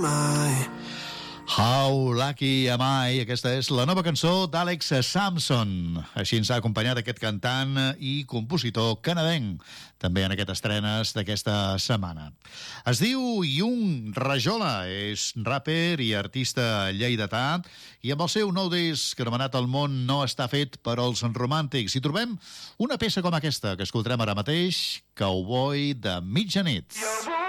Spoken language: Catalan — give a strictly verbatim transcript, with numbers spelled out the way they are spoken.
How Lucky Am I? Aquesta és la nova cançó d'Alex Samson. Així ens ha acompanyat aquest cantant i compositor canadenc, també en aquestes estrenes d'aquesta setmana. Es diu Yung Rajola, és rapper i artista lleidatà, i amb el seu nou disc anomenat El món no està fet per als romàntics hi trobem una peça com aquesta que escoltarem ara mateix, Cowboy de mitjanit.